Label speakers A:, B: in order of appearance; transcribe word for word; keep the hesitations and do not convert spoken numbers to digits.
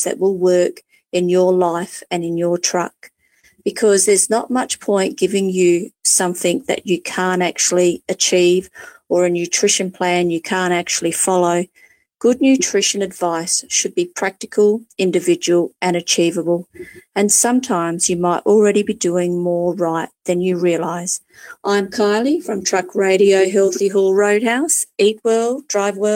A: programs that will work in your life and in your truck, because there's not much point giving you something that you can't actually achieve or a nutrition plan you can't actually follow. Good nutrition advice should be practical, individual and achievable, and sometimes you might already be doing more right than you realise. I'm Kylie from Truck Radio Healthy Haul Roadhouse. Eat well, drive well.